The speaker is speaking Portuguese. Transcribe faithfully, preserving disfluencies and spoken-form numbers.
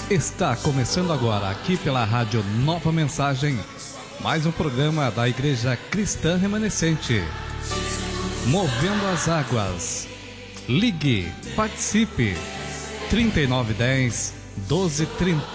Está começando agora, aqui pela Rádio Nova Mensagem, mais um programa da Igreja Cristã Remanescente. Movendo as Águas. Ligue, participe. trinta e nove dez, doze trinta.